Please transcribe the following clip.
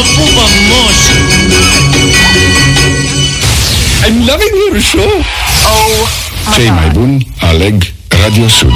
Vă pupă, moș! I'm loving your show. Oh, Cei mai buni aleg Radio Sud.